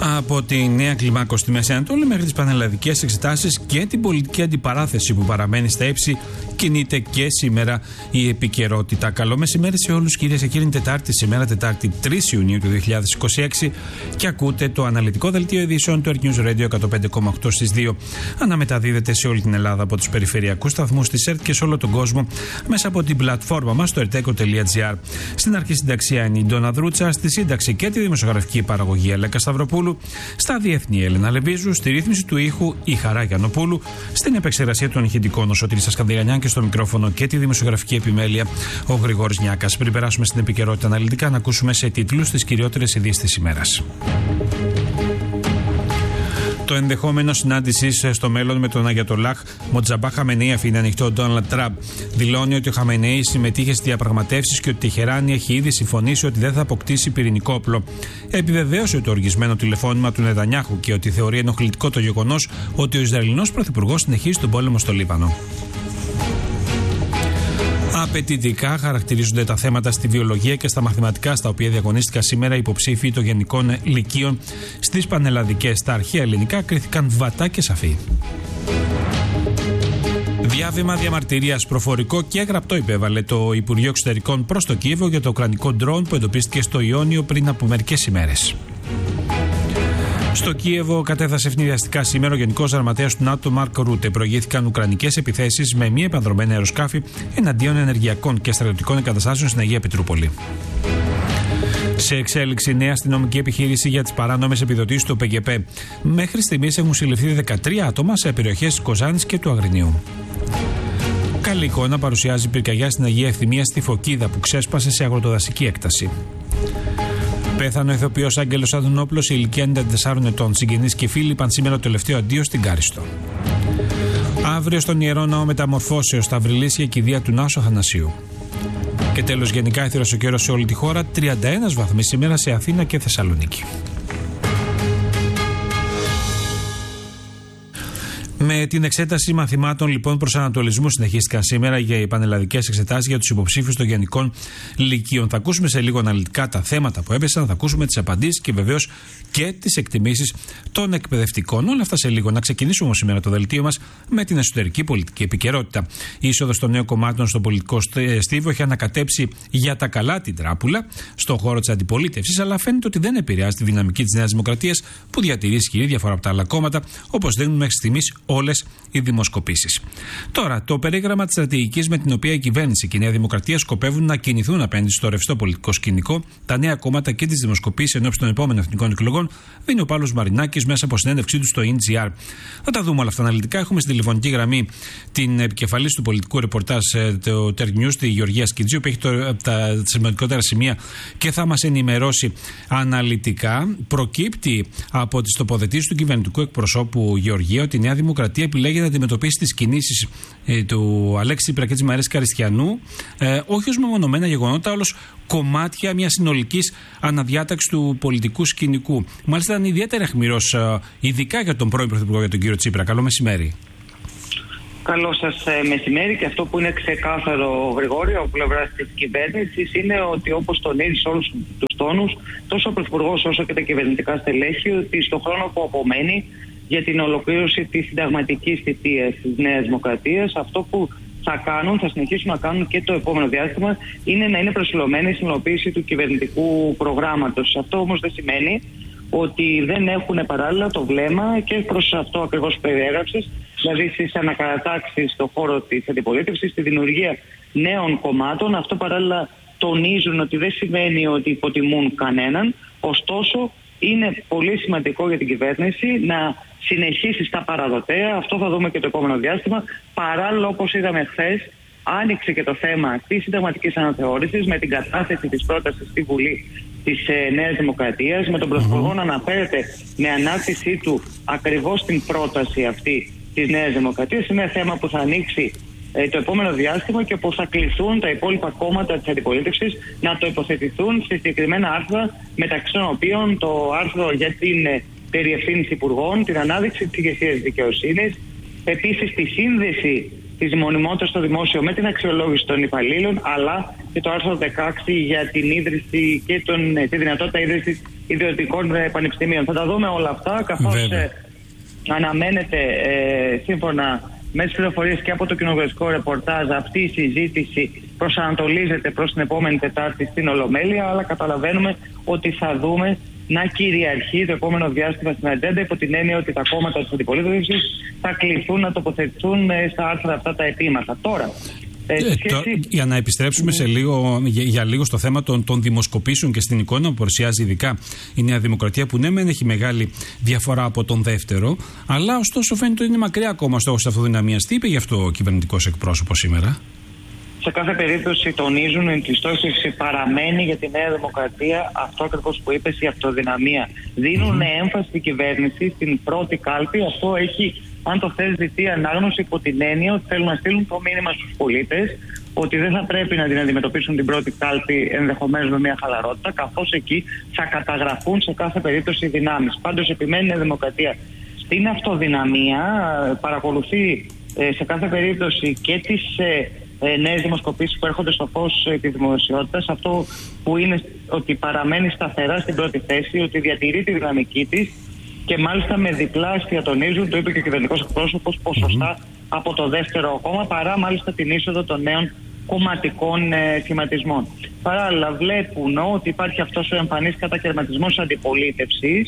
Από τη νέα κλιμάκωση στη Μέση Ανατολή μέχρι τις πανελλαδικές εξετάσεις και την πολιτική αντιπαράθεση που παραμένει στα ύψη, κινείται και σήμερα η επικαιρότητα. Καλό μεσημέρι σε όλους, κυρίες και κύριοι. Σήμερα Τετάρτη 3 Ιουνίου του 2026 και ακούτε το αναλυτικό δελτίο ειδήσεων του Earth News Radio 105,8 στις 2. Αναμεταδίδεται σε όλη την Ελλάδα από τους περιφερειακούς σταθμούς της ΕΡΤ και σε όλο τον κόσμο μέσα από την πλατφόρμα μας στο erteco.gr. Στην αρχή συνταξία είναι η Ντόνα Δρούτσα, στη σύνταξη και τη δημοσιογραφική παραγωγή Αλέκα Σταυροπούλου, στα διεθνή Έλενα Λεβίζου, στη ρύθμιση του ήχου η Χαρά Γιαννοπούλου, στην επεξεργασία των ηχητικών ο Σωτήρης Ασκανδριανιάν και στο μικρόφωνο και τη δημοσιογραφική επιμέλεια ο Γρηγόρης Νιάκας. Πριν περάσουμε στην επικαιρότητα αναλυτικά, να ακούσουμε σε τίτλους τις κυριότερες ειδήσεις της ημέρας. Το ενδεχόμενο συνάντηση στο μέλλον με τον Αγιατολάχ Μοτζαμπά Χαμενεή αφήνει ανοιχτό ο Ντόναλντ Τραμπ. Δηλώνει ότι ο Χαμενεή συμμετείχε στις διαπραγματεύσεις και ότι η Τεχεράνη έχει ήδη συμφωνήσει ότι δεν θα αποκτήσει πυρηνικό όπλο. Επιβεβαίωσε το οργισμένο τηλεφώνημα του Νετανιάχου και ότι θεωρεί ενοχλητικό το γεγονός ότι ο Ισραηλινός πρωθυπουργός συνεχίζει τον πόλεμο στο Λίβανο. Απαιτητικά χαρακτηρίζονται τα θέματα στη βιολογία και στα μαθηματικά, στα οποία διαγωνίστηκαν σήμερα οι υποψήφοι των γενικών λυκείων στις πανελλαδικές. Στα αρχαία ελληνικά κρίθηκαν βατά και σαφή. Διάβημα διαμαρτυρίας προφορικό και γραπτό υπέβαλε το Υπουργείο Εξωτερικών προς το Κίεβο για το ουκρανικό ντρόουν που εντοπίστηκε στο Ιόνιο πριν από μερικές ημέρες. Στο Κίεβο κατέφθασε ευνηδιαστικά σήμερα ο Γενικός Γραμματέας του ΝΑΤΟ Μάρκ Ρούτε. Προηγήθηκαν ουκρανικές επιθέσεις με μη επανδρομένα αεροσκάφη εναντίον ενεργειακών και στρατιωτικών εγκαταστάσεων στην Αγία Πετρούπολη. Σε εξέλιξη, νέα αστυνομική επιχείρηση για τις παράνομες επιδοτήσεις του ΠΚΠ. Μέχρι στιγμής έχουν συλληφθεί 13 άτομα σε περιοχές της Κοζάνης και του Αγρινίου. Καλή εικόνα παρουσιάζει πυρκαγιά στην Αγία Ευθυμία στη Φωκίδα που ξέσπασε σε αγροτοδασική έκταση. Πέθανε ο ηθοποιός Άγγελος Αδουνόπουλος, η ηλικία 94 ετών. Συγγενείς και φίλοι είπαν σήμερα το τελευταίο αντίο στην Κάριστο. Αύριο στον Ιερό Ναό Μεταμορφώσεως στα Βρυλίσια κηδεία του Νάσου Αθανασίου. Και τέλος, γενικά έθυρος ο καιρός σε όλη τη χώρα, 31 βαθμοί σήμερα σε Αθήνα και Θεσσαλονίκη. Με την εξέταση μαθημάτων λοιπόν προσανατολισμού συνεχίστηκαν σήμερα για οι πανελλαδικές εξετάσεις για τους υποψήφιους των γενικών λυκείων. Θα ακούσουμε σε λίγο αναλυτικά τα θέματα που έπεσαν, θα ακούσουμε τις απαντήσεις και βεβαίως και τις εκτιμήσεις των εκπαιδευτικών. Όλα αυτά σε λίγο. Να ξεκινήσουμε όμως σήμερα το δελτίο μας με την εσωτερική πολιτική επικαιρότητα. Η είσοδος των νέων κομμάτων στο πολιτικό στίβο έχει ανακατέψει για τα καλά την τράπουλα στον χώρο της αντιπολίτευσης, αλλά φαίνεται ότι δεν επηρεάζει τη δυναμική της Νέας Δημοκρατίας που διατηρεί ισχυρή διαφορά από τα άλλα κόμματα, όπως δείχνουν μέχρι στιγμής όλες οι δημοσκοπήσεις. Τώρα, το περίγραμμα της στρατηγικής με την οποία η κυβέρνηση και η Νέα Δημοκρατία σκοπεύουν να κινηθούν απέναντι στο ρευστό πολιτικό σκηνικό, τα νέα κόμματα και τις δημοσκοπήσεις ενώπιση των επόμενων εθνικών εκλογών, δίνει ο Παύλος Μαρινάκης μέσα από συνέντευξή του στο NGR. Θα τα δούμε όλα αυτά αναλυτικά. Έχουμε στην τηλεφωνική γραμμή την επικεφαλής του πολιτικού ρεπορτάζ του Earth News, τη Γεωργία Σκιτζίου, που έχει τα σημαντικότερα σημεία και θα μας ενημερώσει αναλυτικά. Προκύπτει από τις τοποθετήσεις του κυβερνητικού εκπροσώπου Γεωργία ότι η Νέα Δημοκρατία επιλέγει να αντιμετωπίσει τις κινήσεις του Αλέξη Τσίπρα και της Μαρίας Καριστιανού όχι ως μεμονωμένα γεγονότα, όλος κομμάτια μιας συνολικής αναδιάταξης του πολιτικού σκηνικού. Μάλιστα ήταν ιδιαίτερα αιχμηρός, ειδικά για τον πρώην Πρωθυπουργό, για τον κύριο Τσίπρα. Καλό μεσημέρι. Καλό σας μεσημέρι. Και αυτό που είναι ξεκάθαρο, Γρηγόρη, από πλευράς της κυβέρνησης, είναι ότι όπως τονίζει σε όλους τους τόνους, τόσο ο Πρωθυπουργός όσο και τα κυβερνητικά στελέχη, ότι στον χρόνο που απομένει για την ολοκλήρωση της συνταγματικής θητείας της Νέας Δημοκρατίας, αυτό που θα συνεχίσουν να κάνουν και το επόμενο διάστημα, είναι να είναι προσιλωμένοι στην υλοποίηση του κυβερνητικού προγράμματος. Αυτό όμως δεν σημαίνει ότι δεν έχουν παράλληλα το βλέμμα και προς αυτό ακριβώς που περιέγραψες, δηλαδή στις ανακατατάξεις στον χώρο της αντιπολίτευσης, στη δημιουργία νέων κομμάτων. Αυτό παράλληλα τονίζουν ότι δεν σημαίνει ότι υποτιμούν κανέναν, ωστόσο είναι πολύ σημαντικό για την κυβέρνηση να συνεχίσει στα παραδοτέα. Αυτό θα δούμε και το επόμενο διάστημα. Παράλληλα, όπως είδαμε χθες, άνοιξε και το θέμα της συνταγματικής αναθεώρησης με την κατάθεση της πρότασης στη Βουλή της Νέας Δημοκρατίας, με τον Πρωθυπουργό να αναφέρεται με ανάρτησή του ακριβώς την πρόταση αυτή της Νέας Δημοκρατίας. Είναι ένα θέμα που θα ανοίξει το επόμενο διάστημα και που θα κληθούν τα υπόλοιπα κόμματα της αντιπολίτευσης να το υποθετηθούν σε συγκεκριμένα άρθρα, μεταξύ των οποίων το άρθρο για την περιευθύνηση υπουργών, την ανάδειξη της ηγεσίας δικαιοσύνης, επίσης τη σύνδεση της μονιμότητας στο δημόσιο με την αξιολόγηση των υπαλλήλων, αλλά και το άρθρο 16 για την ίδρυση και τη δυνατότητα ίδρυσης ιδιωτικών πανεπιστημίων. Θα τα δούμε όλα αυτά, καθώς αναμένεται σύμφωνα με τις πληροφορίες και από το κοινοβουλευτικό ρεπορτάζ αυτή η συζήτηση προσανατολίζεται προς την επόμενη Τετάρτη στην Ολομέλεια, αλλά καταλαβαίνουμε ότι θα δούμε να κυριαρχεί το επόμενο διάστημα στην ατζέντα, υπό την έννοια ότι τα κόμματα της αντιπολίτευσης θα κληθούν να τοποθετηθούν στα άρθρα αυτά τα αιτήματα. Τώρα, για να επιστρέψουμε για λίγο στο θέμα των δημοσκοπήσεων και στην εικόνα που παρουσιάζει ειδικά η Νέα Δημοκρατία, που ναι μεν έχει μεγάλη διαφορά από τον δεύτερο, αλλά ωστόσο φαίνεται ότι είναι μακριά ακόμα στόχος της αυτοδυναμίας. Τι είπε γι' αυτό ο κυβερνητικός εκπρόσωπος σήμερα? Σε κάθε περίπτωση τονίζουν ότι η στόχευση παραμένει για τη Νέα Δημοκρατία αυτό ακριβώς που είπες, η αυτοδυναμία. Δίνουν έμφαση στην κυβέρνηση, στην πρώτη κάλπη. Αυτό έχει, αν το θες, ζητεί ανάγνωση υπό την έννοια ότι θέλουν να στείλουν το μήνυμα στους πολίτες ότι δεν θα πρέπει να την αντιμετωπίσουν την πρώτη κάλπη ενδεχομένως με μια χαλαρότητα, καθώς εκεί θα καταγραφούν σε κάθε περίπτωση οι δυνάμεις. Πάντως επιμένει η Νέα Δημοκρατία στην αυτοδυναμία, παρακολουθεί σε κάθε περίπτωση και τις νέες δημοσκοπήσεις που έρχονται στο φως της δημοσιότητας. Αυτό που είναι ότι παραμένει σταθερά στην πρώτη θέση, ότι διατηρεί τη δυναμική της και μάλιστα με διπλάσια τονίζουν, το είπε και ο κυβερνητικός εκπρόσωπος, ποσοστά από το δεύτερο κόμμα, παρά μάλιστα την είσοδο των νέων κομματικών σχηματισμών. Παράλληλα βλέπουν ότι υπάρχει αυτός ο εμφανής κατακαιρματισμός αντιπολίτευσης.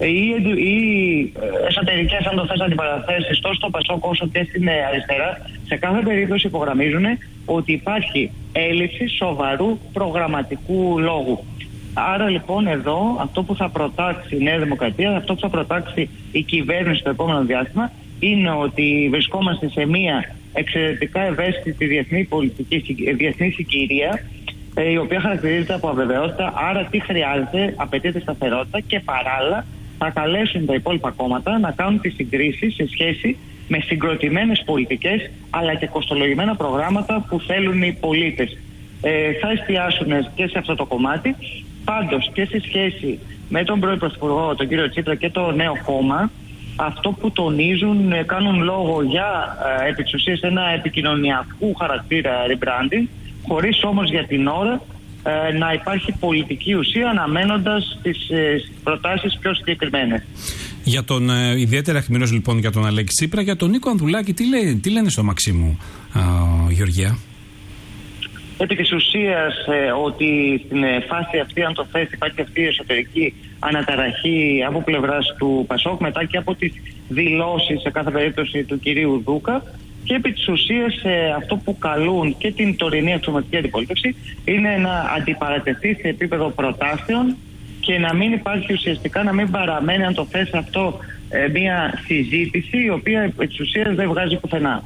Οι εσωτερικές, αν το θες, αντιπαραθέσεις τόσο στο ΠΑΣΟΚ όσο και στην αριστερά, σε κάθε περίπτωση υπογραμμίζουν ότι υπάρχει έλλειψη σοβαρού προγραμματικού λόγου. Άρα λοιπόν εδώ αυτό που θα προτάξει η Νέα Δημοκρατία, αυτό που θα προτάξει η κυβέρνηση στο επόμενο διάστημα, είναι ότι βρισκόμαστε σε μια εξαιρετικά ευαίσθητη διεθνή συγκυρία, η οποία χαρακτηρίζεται από αβεβαιότητα. Άρα τι χρειάζεται? Απαιτείται σταθερότητα και παράλληλα θα καλέσουν τα υπόλοιπα κόμματα να κάνουν τις συγκρίσεις σε σχέση με συγκροτημένες πολιτικές αλλά και κοστολογημένα προγράμματα που θέλουν οι πολίτες. Θα εστιάσουν και σε αυτό το κομμάτι. Πάντως και σε σχέση με τον πρώην Πρωθυπουργό, τον κύριο Τσίπρα, και το νέο κόμμα, αυτό που τονίζουν, κάνουν λόγο για επί της ουσίας ένα επικοινωνιακού χαρακτήρα rebranding, χωρίς όμως για την ώρα να υπάρχει πολιτική ουσία, αναμένοντας τις προτάσεις πιο συγκεκριμένες. Για τον ιδιαίτερα αιχμηρός λοιπόν για τον Αλέξη Τσίπρα, για τον Νίκο Ανδρουλάκη, τι λένε στο Μαξίμου, Γεωργία? Επί της ουσίας ότι στην φάση αυτή, αν το θες, υπάρχει αυτή η εσωτερική αναταραχή από πλευράς του ΠΑΣΟΚ, μετά και από τις δηλώσεις σε κάθε περίπτωση του κυρίου Δούκα, και επί της ουσίας αυτό που καλούν και την τωρινή αξιωματική αντιπολίτευση είναι να αντιπαρατεθεί σε επίπεδο προτάσεων και να μην υπάρχει ουσιαστικά, να μην παραμένει, αν το θες αυτό, μια συζήτηση η οποία επί της ουσίας δεν βγάζει πουθενά.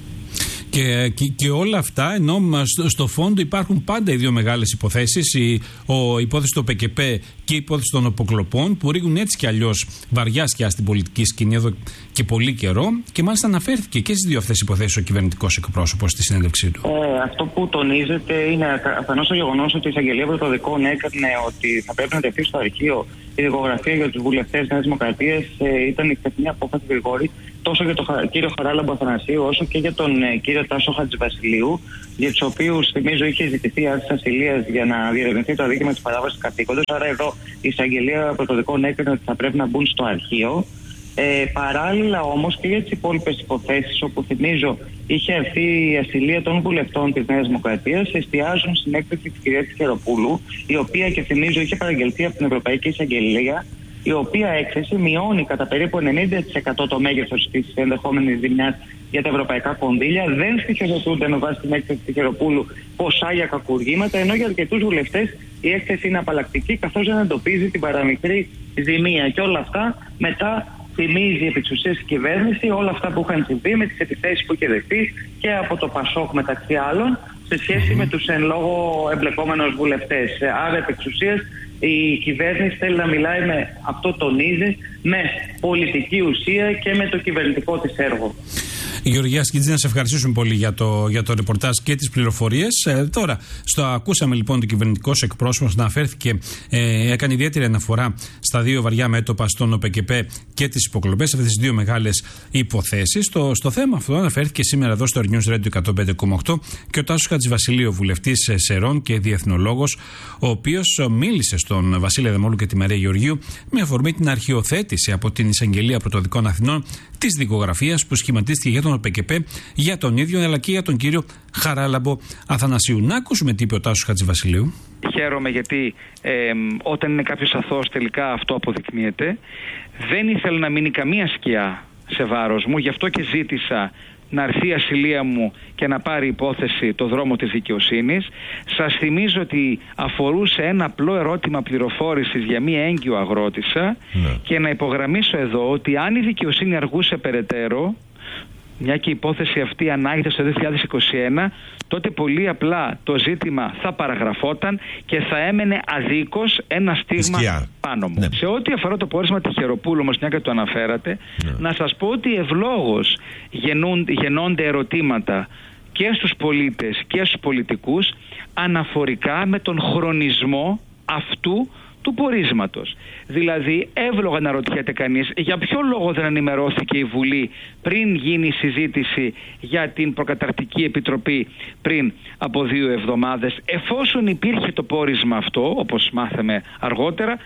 Και όλα αυτά, ενώ στο φόντο υπάρχουν πάντα οι δύο μεγάλες υποθέσεις, η υπόθεση του ΠΚΠ και η υπόθεση των αποκλοπών, που ρίχνουν έτσι κι αλλιώς βαριά σκιά στην πολιτική σκηνή εδώ και πολύ καιρό, και μάλιστα αναφέρθηκε και στις δύο αυτές υποθέσεις ο κυβερνητικός εκπρόσωπος στη συνέντευξή του. Αυτό που τονίζεται είναι αφενός το γεγονός ότι η Εισαγγελία Πρωτοδικών έκανε ότι θα πρέπει να τεθεί στο αρχείο η δικογραφία για τους βουλευτές Νέας Δημοκρατίας. Ήταν η χθεσινή απόφαση Γρηγόρη τόσο για τον κύριο Χαράλαμπο Αθανασίου όσο και για τον κύριο Τάσο Χατζηβασιλείου, για τους οποίους, θυμίζω, είχε ζητηθεί άρση ασυλίας για να διερευνηθεί το αδίκημα της παράβασης καθήκοντος. Άρα εδώ η Εισαγγελία Πρωτοδικών έκανε ότι θα πρέπει να μπουν στο αρχείο. Παράλληλα όμως και για τις υπόλοιπες υποθέσεις, όπου θυμίζω είχε έρθει η ασυλία των βουλευτών της Νέας Δημοκρατίας, εστιάζουν στην έκθεση της κυρίας Χεροπούλου, η οποία, και θυμίζω, είχε παραγγελθεί από την Ευρωπαϊκή Εισαγγελία, η οποία έκθεση μειώνει κατά περίπου 90% το μέγεθος της ενδεχόμενης ζημιάς για τα ευρωπαϊκά κονδύλια. Δεν στοιχειοθετούνται με βάση την έκθεση της Χεροπούλου ποσά για κακουργήματα, ενώ για αρκετούς βουλευτές η έκθεση είναι απαλλακτική, καθώς δεν εντοπίζει την παραμικρή ζημία. Και όλα αυτά μετά θυμίζει επί της ουσίας η κυβέρνηση όλα αυτά που είχαν συμβεί με τις επιθέσεις που είχε δεχτεί και από το ΠΑΣΟΚ μεταξύ άλλων σε σχέση με τους εν λόγω εμπλεκόμενους βουλευτές. Άρα επί της ουσίας η κυβέρνηση θέλει να μιλάει με, αυτό τονίζει, με πολιτική ουσία και με το κυβερνητικό της έργο. Γεωργία Σκιτζή, να σε ευχαριστήσουμε πολύ για το ρεπορτάζ και τις πληροφορίες. Τώρα, ακούσαμε λοιπόν τον κυβερνητικό εκπρόσωπο να αναφέρθηκε, έκανε ιδιαίτερη αναφορά στα δύο βαριά μέτωπα, στον ΟΠΕΚΕΠΕ και τις υποκλοπές, αυτές τις δύο μεγάλες υποθέσεις. Στο θέμα αυτό αναφέρθηκε σήμερα εδώ στο News Radio 105,8 και ο Τάσος Χατζηβασιλείου, βουλευτής Σερών και διεθνολόγος, ο οποίος μίλησε στον Βασίλη Αδαμόλου και τη Μαρία Γεωργίου με αφορμή την αρχιοθέτηση από την Εισαγγελία Πρωτοδικών Αθηνών της δικογραφίας που σχηματίστηκε για τον ΟΠΕΚΕΠΕ, για τον ίδιο αλλά και για τον κύριο Χαράλαμπο Αθανασίου. Να ακούσουμε τι είπε ο Τάσος Χατζηβασιλείου. Χαίρομαι γιατί όταν είναι κάποιος αθώος τελικά αυτό αποδεικνύεται. Δεν ήθελα να μείνει καμία σκιά σε βάρος μου, γι' αυτό και ζήτησα να έρθει η ασυλία μου και να πάρει υπόθεση το δρόμο της δικαιοσύνης. Σας θυμίζω ότι αφορούσε ένα απλό ερώτημα πληροφόρησης για μία έγκυο αγρότισσα και να υπογραμμίσω εδώ ότι αν η δικαιοσύνη αργούσε περαιτέρω, μια και η υπόθεση αυτή ανάγεται στο 2021, τότε πολύ απλά το ζήτημα θα παραγραφόταν και θα έμενε αδίκως ένα στίγμα πάνω μου. Σε ό,τι αφορά το πόρισμα Τυχεροπούλου, όμως μια και το αναφέρατε, να σας πω ότι ευλόγως γεννώνται ερωτήματα και στους πολίτες και στους πολιτικούς αναφορικά με τον χρονισμό αυτού του πορίσματος. Δηλαδή, εύλογα να ρωτιέται κανείς για ποιο λόγο δεν ενημερώθηκε η Βουλή πριν γίνει η συζήτηση για την προκαταρκτική επιτροπή πριν από 2 εβδομάδες, εφόσον υπήρχε το πόρισμα αυτό, όπως μάθαμε αργότερα,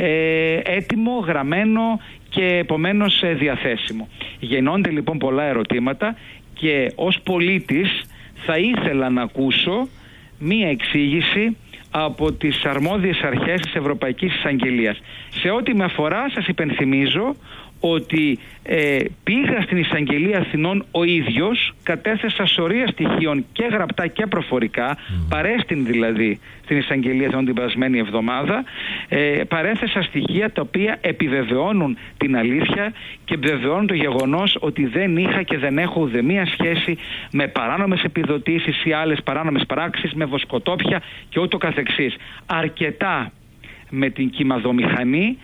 έτοιμο, γραμμένο και επομένως διαθέσιμο. Γεννώνται λοιπόν πολλά ερωτήματα και ως πολίτης θα ήθελα να ακούσω μία εξήγηση από τις αρμόδιες αρχές της Ευρωπαϊκής Εισαγγελίας. Σε ό,τι με αφορά, σας υπενθυμίζω ότι πήγα στην Εισαγγελία Αθηνών ο ίδιος, κατέθεσα σωρία στοιχείων και γραπτά και προφορικά, παρέστην δηλαδή στην Εισαγγελία Αθηνών την περασμένη εβδομάδα, παρέθεσα στοιχεία τα οποία επιβεβαιώνουν την αλήθεια και επιβεβαιώνουν το γεγονός ότι δεν είχα και δεν έχω ουδεμία σχέση με παράνομες επιδοτήσεις ή άλλες παράνομες πράξεις, με βοσκοτόπια και ούτω καθεξής. Αρκετά με την κυμαδομηχανή.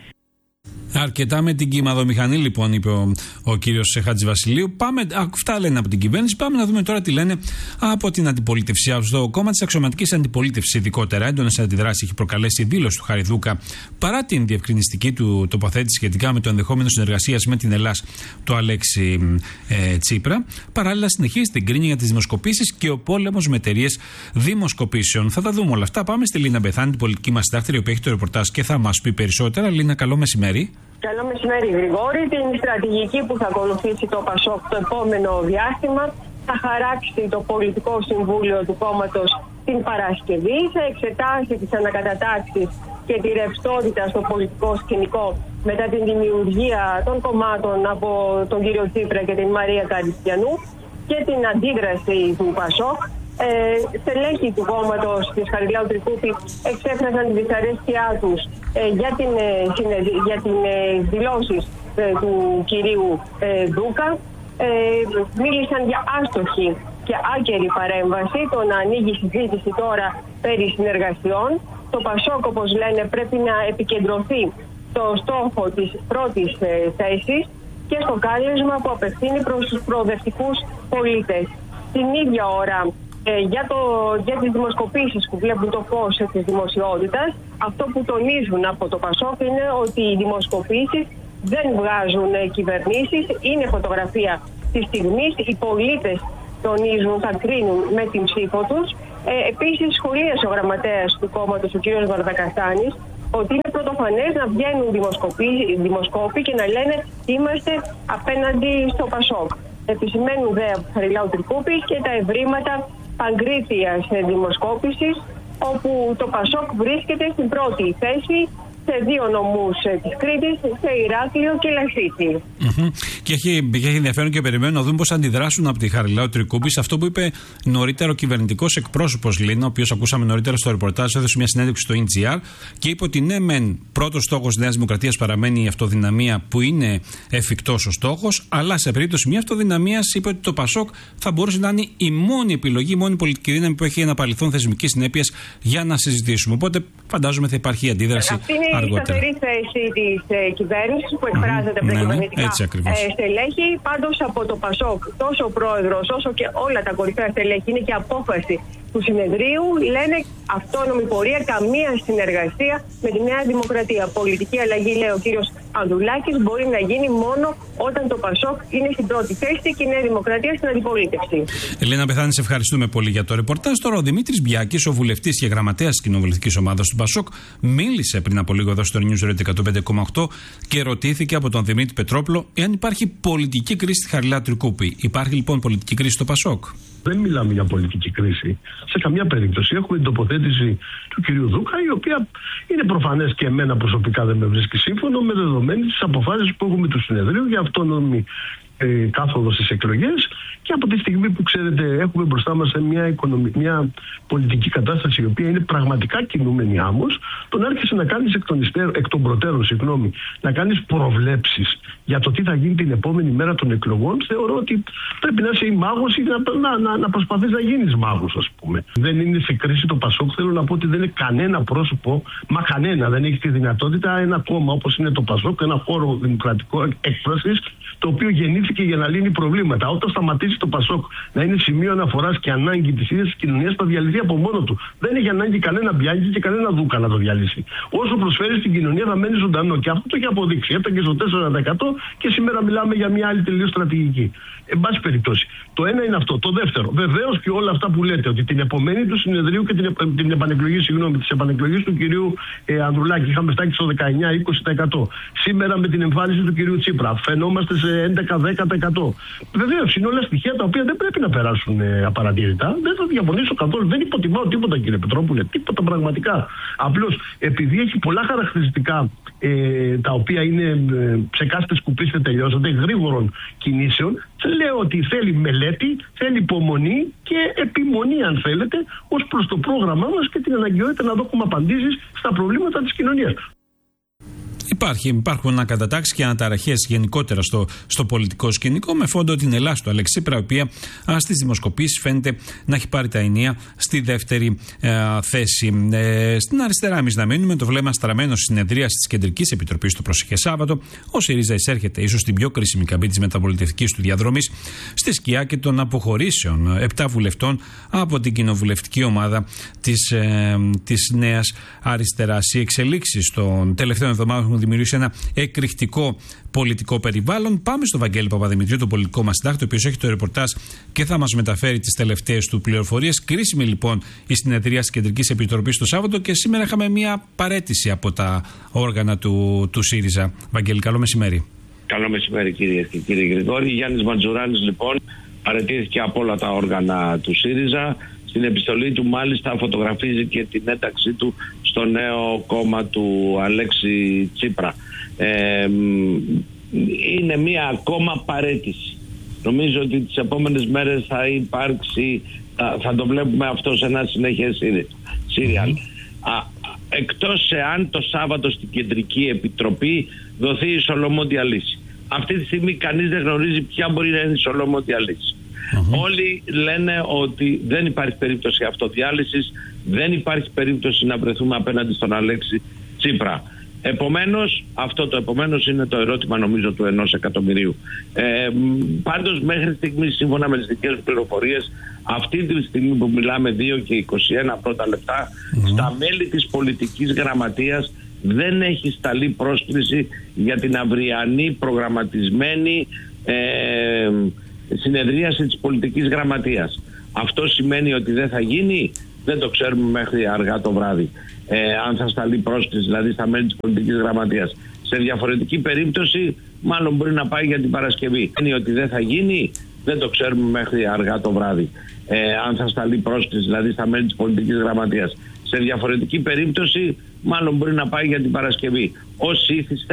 Αρκετά με την κυμαδομηχανή, λοιπόν, είπε ο κύριος Χατζηβασιλείου. Αυτά λένε από την κυβέρνηση. Πάμε να δούμε τώρα τι λένε από την αντιπολίτευση. Στο κόμμα της αξιωματικής αντιπολίτευσης, ειδικότερα, έντονες αντιδράσεις έχει προκαλέσει η δήλωση του Χαριδούκα παρά την διευκρινιστική του τοποθέτηση σχετικά με το ενδεχόμενο συνεργασίας με την Ελλάς του Αλέξη Τσίπρα. Παράλληλα, συνεχίζει την κρίνη για τις δημοσκοπήσεις και ο πόλεμος με εταιρείες δημοσκοπήσεων. Θα τα δούμε όλα αυτά. Πάμε στη Λίνα Μπεθάνη, την πολιτική μας συντάκτρια, η οποία έχει το ρεπορτάζ και θα μας πει περισσότερα. Λίνα, καλό μεσημέρι. Καλό μεσημέρι, Γρηγόρη. Την στρατηγική που θα ακολουθήσει το ΠΑΣΟΚ το επόμενο διάστημα θα χαράξει το πολιτικό συμβούλιο του κόμματος την Παρασκευή. Θα εξετάσει τις ανακατατάξεις και τη ρευστότητα στο πολιτικό σκηνικό μετά την δημιουργία των κομμάτων από τον κύριο Τσίπρα και την Μαρία Καριστιανού και την αντίδραση του ΠΑΣΟΚ. Στελέχη του κόμματος της Χαριλάου Τρικούπη εξέφρασαν τη δυσαρέσκειά τους για την δηλώσεις του κυρίου Δούκα. Μίλησαν για άστοχη και άκερη παρέμβαση, το να ανοίγει συζήτηση τώρα περί συνεργασιών. Το ΠΑΣΟΚ, όπως λένε, πρέπει να επικεντρωθεί στο στόχο της πρώτης θέσης και στο κάλεσμα που απευθύνει προς τους προοδευτικούς πολίτες. Την ίδια ώρα, για τις δημοσκοπήσεις που βλέπουν το φως της δημοσιότητας, αυτό που τονίζουν από το ΠΑΣΟΚ είναι ότι οι δημοσκοπήσεις δεν βγάζουν κυβερνήσεις, είναι φωτογραφία της στιγμής, οι πολίτες τονίζουν, θα κρίνουν με την ψήφο τους. Επίσης σχολίασε ο γραμματέας του κόμματος, ο κ. Βαρδακαστάνης, ότι είναι πρωτοφανές να βγαίνουν δημοσκόποι και να λένε είμαστε απέναντι στο ΠΑΣΟΚ. Επισημαίνουν δε από Χαριλάου Τρικούπη και τα ευρήματα παγκρίτιας δημοσκόπησης, όπου το ΠΑΣΟΚ βρίσκεται στην πρώτη θέση σε 2 νομούς της Κρήτης, σε Ηράκλειο και Λασίτη. Και έχει ενδιαφέρον και περιμένω να δούμε πώς αντιδράσουν από τη Χαριλάου Τρικούπη σε αυτό που είπε νωρίτερα ο κυβερνητικός εκπρόσωπος Λίνα, ο οποίος ακούσαμε νωρίτερα στο ρεπορτάζ, έδωσε μια συνέντευξη στο NGR και είπε ότι ναι, μεν πρώτος στόχος της Νέας Δημοκρατίας παραμένει η αυτοδυναμία, που είναι εφικτός ο στόχος, αλλά σε περίπτωση μια αυτοδυναμίας είπε ότι το ΠΑΣΟΚ θα μπορούσε να είναι η μόνη επιλογή, η μόνη πολιτική δύναμη που έχει ένα παρελθόν θεσμικής συνέπειας για να συζητήσουμε. Οπότε φαντάζομαι θα υπάρχει αντίδραση αργότερα. Είναι η σταθερή θέση της κυβέρνησης που εκφράζεται από τα κυβερνητικά στελέχη. Πάντως από το ΠΑΣΟΚ, τόσο ο πρόεδρος όσο και όλα τα κορυφαία στελέχη, είναι και απόφαση του συνεδρίου, λένε αυτόνομη πορεία, καμία συνεργασία με τη Νέα Δημοκρατία. Πολιτική αλλαγή, λέει ο κύριος Ανδρουλάκης, μπορεί να γίνει μόνο όταν το ΠΑΣΟΚ είναι στην πρώτη θέση και η Νέα Δημοκρατία στην αντιπολίτευση. Ελένα Πεθάνη, σε ευχαριστούμε πολύ για το ρεπορτάζ. Τώρα ο Δημήτρης Μπιάκης, ο βουλευτής και γραμματέας της κοινοβουλευτικής ομάδας του ΠΑΣΟΚ, μίλησε πριν από λίγο εδώ στο News Radio 105,8 και ρωτήθηκε από τον Δημήτρη Πετρόπουλο εάν υπάρχει πολιτική κρίση στη Χαριλάου Τρικούπη. Υπάρχει λοιπόν πολιτική κρίση στο ΠΑΣΟΚ? Δεν μιλάμε για πολιτική κρίση. Σε καμία περίπτωση. Έχουμε την τοποθέτηση του κυρίου Δούκα, η οποία είναι προφανές και εμένα προσωπικά δεν με βρίσκει σύμφωνο με δεδομένη τις αποφάσεις που έχουμε του συνεδρίου για αυτόνομη κάθοδο στις εκλογές, και από τη στιγμή που ξέρετε έχουμε μπροστά μας μια πολιτική κατάσταση η οποία είναι πραγματικά κινούμενη άμμος, τον άρχισε να κάνεις εκ των προτέρων να κάνεις προβλέψεις για το τι θα γίνει την επόμενη μέρα των εκλογών, θεωρώ ότι πρέπει να είσαι μάγος ή να προσπαθείς να γίνεις μάγος, ας πούμε. Δεν είναι σε κρίση το ΠΑΣΟΚ. Θέλω να πω ότι δεν είναι κανένα πρόσωπο, μα κανένα δεν έχει τη δυνατότητα, ένα κόμμα όπως είναι το ΠΑΣΟΚ, ένα χώρο δημοκρατικό έκφρασης, το οποίο γεννήθηκε για να λύνει προβλήματα. Όταν σταματήσει το ΠΑΣΟΚ να είναι σημείο αναφοράς και ανάγκη της ίδιας της κοινωνίας, θα διαλυθεί από μόνο του. Δεν έχει ανάγκη κανένα Μπιάκη και κανένα Δούκα να το διαλύσει. Όσο προσφέρει στην κοινωνία θα μένει ζωντανό. Και αυτό το έχει αποδείξει. Έφτανε στο 4% και σήμερα μιλάμε για μια άλλη τελείως στρατηγική. Εν πάση περιπτώσει. Το ένα είναι αυτό. Το δεύτερο, βεβαίως και όλα αυτά που λέτε, ότι την επομένη του συνεδρίου και την επανεκλογή, της επανεκλογής του κυρίου Ανδρουλάκη είχαμε φτάσει στο 19-20%. Σήμερα με την εμφάνιση του κυρίου Τσίπρα φαινόμαστε σε 11-10%. Βεβαίως είναι όλα στοιχεία τα οποία δεν πρέπει να περάσουν απαρατήρητα. Δεν θα διαφωνήσω καθόλου. Δεν υποτιμάω τίποτα, κύριε Πετρόπουλε. Τίποτα πραγματικά. Απλώς επειδή έχει πολλά χαρακτηριστικά τα οποία είναι ψεκάστε, σκουπίστε, τελειώσατε, γρήγορων κινήσεων, λέω ότι θέλει μελέτη, θέλει υπομονή και επιμονή, αν θέλετε, ως προς το πρόγραμμά μας και την αναγκαιότητα να δώσουμε απαντήσεις στα προβλήματα της κοινωνίας. Υπάρχουν ανακατατάξεις και αναταραχές γενικότερα στο πολιτικό σκηνικό, με φόντο την Ελλάδα του Αλέξη Τσίπρα, η οποία στις δημοσκοπήσεις φαίνεται να έχει πάρει τα ενία στη δεύτερη θέση. Στην αριστερά, εμείς να μείνουμε το βλέμμα στραμμένο στη συνεδρίαση της Κεντρικής Επιτροπής το προσεχές Σάββατο. Ο ΣΥΡΙΖΑ εισέρχεται ίσως στην πιο κρίσιμη καμπή της μεταπολιτευτικής του διαδρομής, στη σκιά και των αποχωρήσεων 7 βουλευτών από την κοινοβουλευτική ομάδα της Νέας Αριστεράς. Οι εξελίξεις των τελευταίων εβδομάδων έχουν δημιουργήσει ένα εκρηκτικό πολιτικό περιβάλλον. Πάμε στο Βαγγέλη Παπαδημητρίου, τον πολιτικό μας συντάκτη, ο οποίος έχει το ρεπορτάζ και θα μας μεταφέρει τις τελευταίες του πληροφορίες. Κρίσιμη λοιπόν η συνεδρία της Κεντρικής Επιτροπής το Σάββατο και σήμερα είχαμε μια παραίτηση από τα όργανα του ΣΥΡΙΖΑ. Βαγγέλη, καλό μεσημέρι. Καλό μεσημέρι, κυρίες και κύριοι Γρηγόρη. Γιάννης Μαντζουράνης λοιπόν παραιτήθηκε από όλα τα όργανα του ΣΥΡΙΖΑ. Στην επιστολή του μάλιστα φωτογραφίζει και την ένταξή του στο νέο κόμμα του Αλέξη Τσίπρα. Είναι μια ακόμα παραίτηση. Νομίζω ότι τις επόμενες μέρες θα υπάρξει, θα το βλέπουμε αυτό σε ένα συνέχεια σύριαλ. Εκτός εάν το Σάββατο στην Κεντρική Επιτροπή δοθεί η σολομόντια λύση. Αυτή τη στιγμή κανείς δεν γνωρίζει ποια μπορεί να είναι η σολομόντια λύση. Όλοι λένε ότι δεν υπάρχει περίπτωση αυτοδιάλυσης, δεν υπάρχει περίπτωση να βρεθούμε απέναντι στον Αλέξη Τσίπρα. Επομένως, αυτό το επομένως είναι το ερώτημα νομίζω του 1 εκατομμυρίου. Πάντως μέχρι στιγμής, σύμφωνα με τις δικές πληροφορίες, αυτή τη στιγμή που μιλάμε 2 και 21 πρώτα λεπτά, στα μέλη της πολιτικής γραμματείας δεν έχει σταλεί πρόσκληση για την αυριανή προγραμματισμένη συνεδρίαση της πολιτικής γραμματείας. Αυτό σημαίνει ότι δεν θα γίνει, δεν το ξέρουμε μέχρι αργά το βράδυ. Αν θα σταλεί πρόσκληση δηλαδή στα μέλη της πολιτικής γραμματείας. Σε διαφορετική περίπτωση μάλλον μπορεί να πάει για την Παρασκευή. Είναι ότι δεν θα γίνει, δεν το ξέρουμε μέχρι αργά το βράδυ. Αν θα σταλεί πρόσκληση δηλαδή στα μέλη της πολιτικής γραμματείας. Σε διαφορετική περίπτωση μάλλον μπορεί να πάει για την Παρασκευή. Όσοι ήθιστε